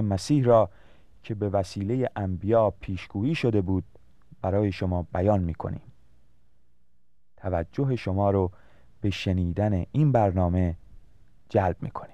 مسیح را که به وسیله انبیا پیشگویی شده بود برای شما بیان می‌کنیم. توجه شما رو به شنیدن این برنامه جلب می‌کنیم.